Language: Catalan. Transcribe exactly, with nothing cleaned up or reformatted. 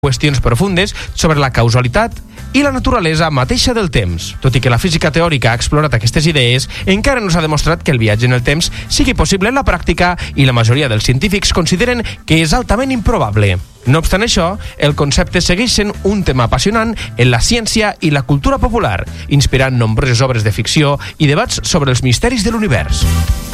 qüestions profundes sobre la causalitat i la naturalesa mateixa del temps. Tot i que la física teòrica ha explorat aquestes idees, encara no s'ha demostrat que el viatge en el temps sigui possible en la pràctica i la majoria dels científics consideren que és altament improbable. No obstant això, el concepte segueix sent un tema apassionant en la ciència i la cultura popular, inspirant nombroses obres de ficció i debats sobre els misteris de l'univers.